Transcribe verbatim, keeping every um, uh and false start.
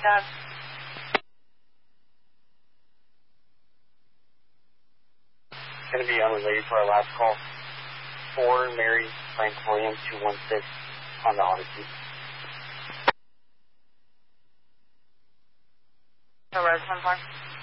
Doug. Going to be unrelated to our last call. four Mary Frank William two one six on the Odyssey. The Roseland Park.